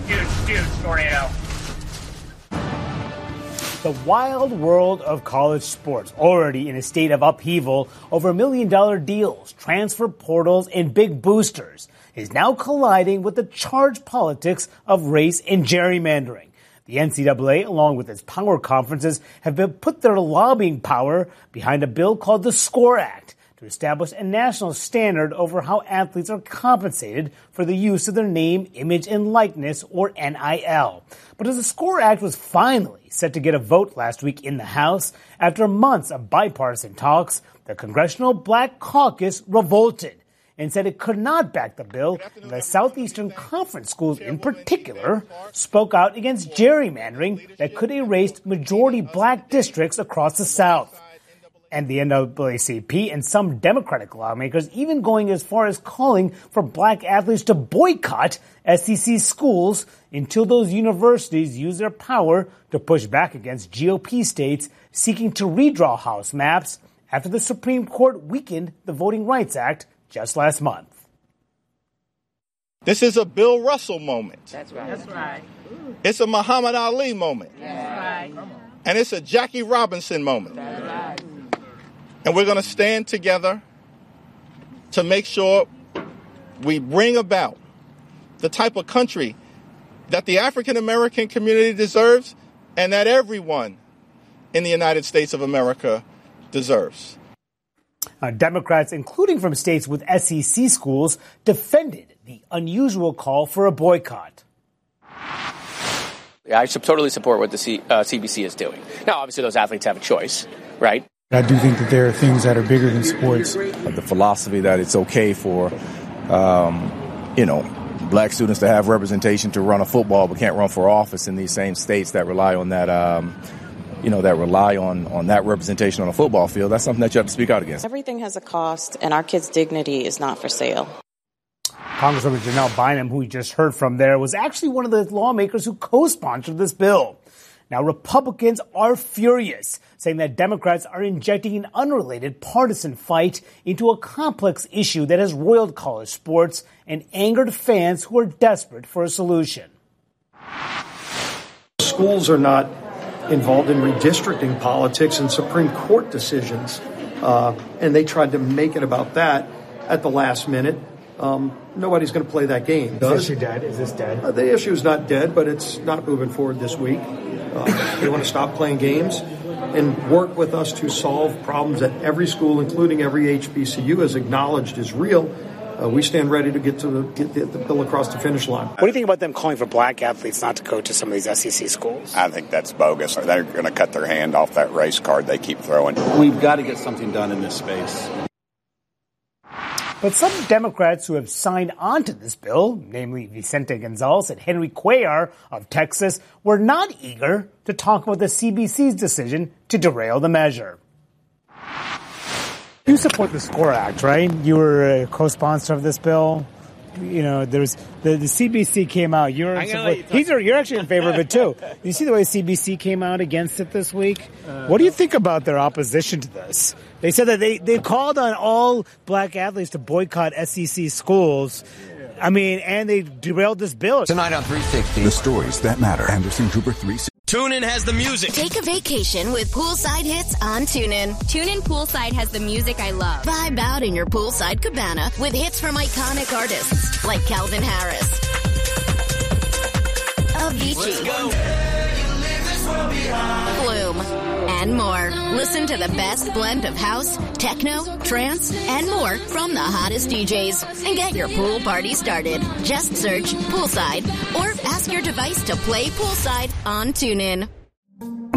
Huge tornado. The wild world of college sports, already in a state of upheaval over $1 million deals, transfer portals, and big boosters, is now colliding with the charged politics of race and gerrymandering. The NCAA, along with its power conferences, have put their lobbying power behind a bill called the SCORE Act to establish a national standard over how athletes are compensated for the use of their name, image, and likeness, or NIL. But as the SCORE Act was finally set to get a vote last week in the House, after months of bipartisan talks, the Congressional Black Caucus revolted and said it could not back the bill, and the Southeastern Conference schools in particular spoke out against gerrymandering that could erase majority black districts across the South. And the NAACP and some Democratic lawmakers even going as far as calling for black athletes to boycott SEC schools until those universities use their power to push back against GOP states seeking to redraw House maps after the Supreme Court weakened the Voting Rights Act just last month. This is a Bill Russell moment. That's right. It's a Muhammad Ali moment. That's right. And it's a Jackie Robinson moment. That's right. And we're going to stand together to make sure we bring about the type of country that the African American community deserves and that everyone in the United States of America deserves. Democrats, including from states with SEC schools, defended the unusual call for a boycott. I totally support what the CBC is doing. Now, obviously, those athletes have a choice, right? I do think that there are things that are bigger than sports. The philosophy that it's okay for, black students to have representation to run a football but can't run for office in these same states that rely on that, that rely on that representation on a football field. That's something that you have to speak out against. Everything has a cost, and our kids' dignity is not for sale. Congresswoman Janelle Bynum, who we just heard from there, was actually one of the lawmakers who co-sponsored this bill. Now, Republicans are furious, saying that Democrats are injecting an unrelated partisan fight into a complex issue that has roiled college sports and angered fans who are desperate for a solution. Schools are not involved in redistricting politics and Supreme Court decisions, and they tried to make it about that at the last minute. Nobody's going to play that game. Is this issue dead? Is this dead? The issue is not dead, but it's not moving forward this week. They want to stop playing games and work with us to solve problems that every school, including every HBCU, has acknowledged is real. We stand ready to get the bill across the finish line. What do you think about them calling for black athletes not to go to some of these SEC schools? I think that's bogus. They're going to cut their hand off that race card they keep throwing. We've got to get something done in this space. But some Democrats who have signed on to this bill, namely Vicente Gonzalez and Henry Cuellar of Texas, were not eager to talk about the CBC's decision to derail the measure. You support the SCORE Act, right? You were a co-sponsor of this bill. You know, there's the CBC came out. You're actually in favor of it too. You see the way CBC came out against it this week? What do you think about their opposition to this? They said that they called on all black athletes to boycott SEC schools. I mean, and they derailed this bill. Tonight on 360. The stories that matter. Anderson Cooper 360. TuneIn has the music. Take a vacation with poolside hits on TuneIn. TuneIn Poolside has the music I love. Vibe out in your poolside cabana with hits from iconic artists like Calvin Harris, Avicii, Flume, and more. Listen to the best blend of house, techno, trance, and more from the hottest DJs. And get your pool party started. Just search Poolside or ask your device to play Poolside on TuneIn.